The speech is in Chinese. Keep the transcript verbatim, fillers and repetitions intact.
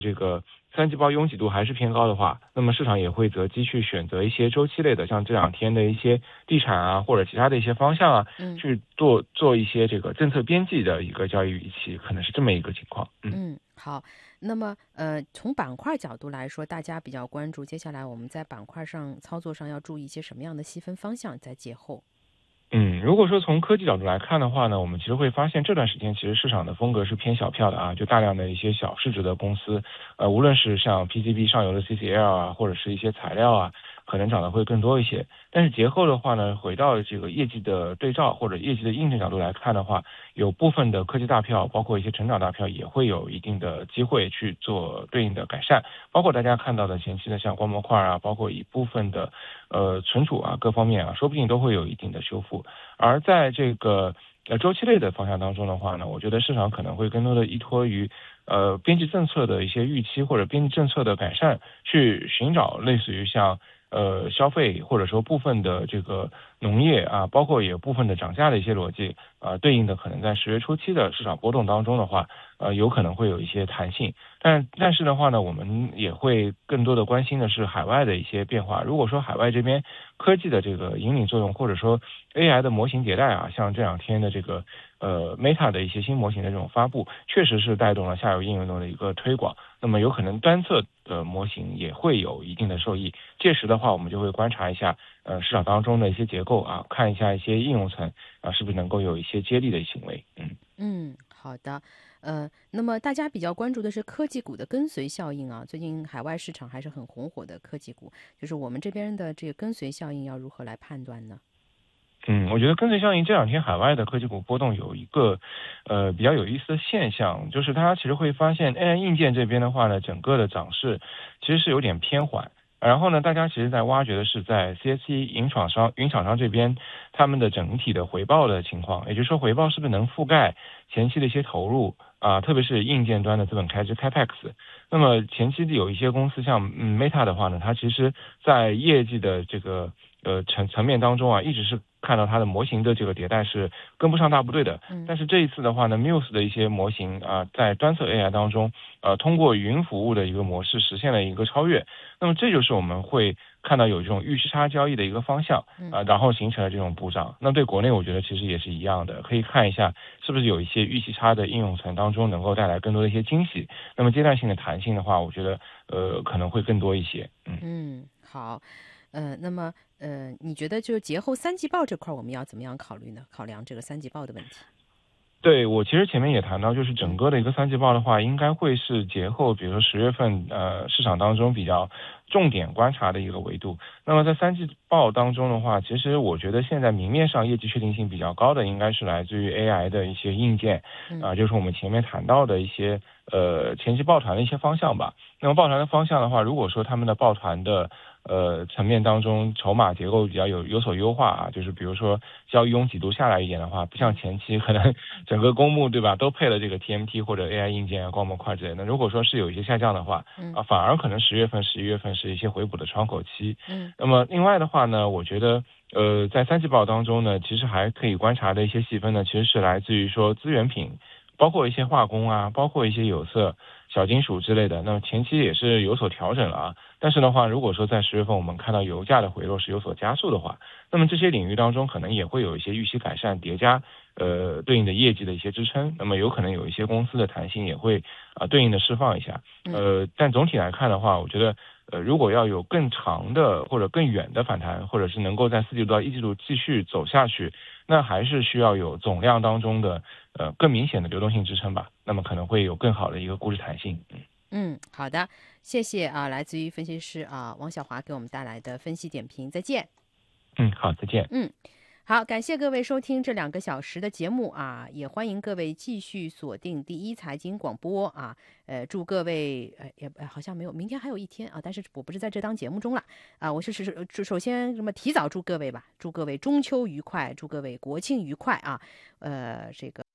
这个三季报拥挤度还是偏高的话，那么市场也会择机去选择一些周期类的，像这两天的一些地产啊，或者其他的一些方向啊， 嗯去做做一些这个政策边际的一个交易预期，可能是这么一个情况。嗯。 嗯，好。那么呃，从板块角度来说，大家比较关注，接下来我们在板块上操作上要注意一些什么样的细分方向，在节后？ 嗯，如果说从科技角度来看的话呢，我们其实会发现这段时间其实市场的风格是偏小票的啊，就大量的一些小市值的公司，呃，无论是像 P C B 上游的 C C L 啊，或者是一些材料啊，可能涨得会更多一些。但是节后的话呢，回到这个业绩的对照或者业绩的印证角度来看的话，有部分的科技大票，包括一些成长大票，也会有一定的机会去做对应的改善。包括大家看到的前期的像光模块啊，包括一部分的呃存储啊各方面啊，说不定都会有一定的修复。而在这个呃周期类的方向当中的话呢，我觉得市场可能会更多的依托于呃边际政策的一些预期或者边际政策的改善，去寻找类似于像呃消费或者说部分的这个农业啊，包括也有部分的涨价的一些逻辑啊、呃，对应的可能在十月初期的市场波动当中的话，呃有可能会有一些弹性。但但是的话呢，我们也会更多的关心的是海外的一些变化。如果说海外这边科技的这个引领作用，或者说 A I 的模型迭代啊，像这两天的这个呃 Meta 的一些新模型的这种发布，确实是带动了下游应用的一个推广。那么有可能单侧的模型也会有一定的受益。届时的话，我们就会观察一下呃市场当中的一些结构啊，看一下一些应用层啊，是不是能够有一些接力的行为。嗯。 嗯，好的。呃，那么大家比较关注的是科技股的跟随效应啊，最近海外市场还是很红火的科技股，就是我们这边的这个跟随效应要如何来判断呢？ 嗯，我觉得跟随效应这两天海外的科技股波动有一个，呃，比较有意思的现象，就是大家其实会发现 A I 硬件这边的话呢，整个的涨势其实是有点偏缓。然后呢，大家其实在挖掘的是在 C S E 云厂商、云厂商这边他们的整体的回报的情况，也就是说回报是不是能覆盖前期的一些投入啊、特别是硬件端的资本开支 Capex。那么前期有一些公司像嗯 Meta 的话呢，它其实在业绩的这个呃层层面当中啊，一直是看到它的模型的这个迭代是跟不上大部队的。 嗯但是这一次的话呢，Muse 的一些模型啊，在端侧 A I 当中，呃，通过云服务的一个模式实现了一个超越。那么这就是我们会看到有这种预期差交易的一个方向嗯啊，然后形成了这种补涨。那对国内我觉得其实也是一样的，可以看一下是不是有一些预期差的应用层当中能够带来更多的一些惊喜。那么阶段性的弹性的话，我觉得呃可能会更多一些。嗯。 嗯，好。呃，那么呃，你觉得就是节后三季报这块儿我们要怎么样考虑呢？考量这个三季报的问题。 对，我其实前面也谈到，就是整嗯个的一个三季报的话，应该会是节后，比如说十月份，呃，市场当中比较重点观察的一个维度。那么在三季报当中的话，其实我觉得现在明面上业绩确定性比较高的，应该是来自于 A I 的一些硬件， 嗯啊、就是我们前面谈到的一些呃前期抱团的一些方向吧。那么抱团的方向的话，如果说他们的抱团的呃层面当中筹码结构比较有有所优化啊，就是比如说交易拥挤度下来一点的话，不像嗯前期可能整个公募对吧都配了这个 T M T 或者 A I 硬件啊、光模块之类的。那如果说是有一些下降的话嗯啊，反而可能十月份、十一月份是一些回补的窗口期。 嗯那么另外的话呢，我觉得呃在三季报当中呢，其实还可以观察的一些细分呢，其实是来自于说资源品。包括一些化工啊，包括一些有色、小金属之类的，那么前期也是有所调整了啊。但是的话，如果说在十月份我们看到油价的回落是有所加速的话，那么这些领域当中可能也会有一些预期改善叠加，呃，对应的业绩的一些支撑。那么有可能有一些公司的弹性也会啊、呃对应的释放一下。 嗯呃，但总体来看的话，我觉得呃，如果要有更长的或者更远的反弹，或者是能够在四季度到一季度继续走下去，那还是需要有总量当中的呃更明显的流动性支撑吧。那么可能会有更好的一个估值弹性。嗯嗯，好的。谢谢啊，来自于分析师啊王小华给我们带来的分析点评，再见。 嗯，好，再见。 嗯。好，感谢各位收听这两个小时的节目啊，也欢迎各位继续锁定第一财经广播啊。呃，祝各位呃也呃好像没有，明天还有一天啊，但是我不是在这档节目中了啊。我是是是，首先什么提早祝各位吧，祝各位中秋愉快，祝各位国庆愉快啊。呃，这个。